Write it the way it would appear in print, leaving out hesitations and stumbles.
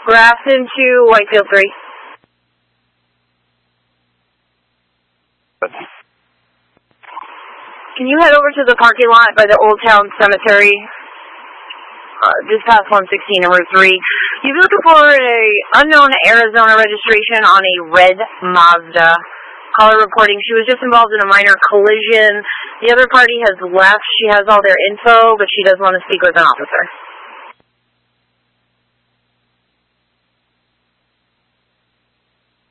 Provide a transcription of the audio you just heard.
Grafton to Whitefield 3. Can you head over to the parking lot by the Old Town Cemetery? Just past 116 and Route 3. You're looking for a unknown Arizona registration on a red Mazda. Caller reporting she was just involved in a minor collision. The other party has left. She has all their info, but she does want to speak with an officer.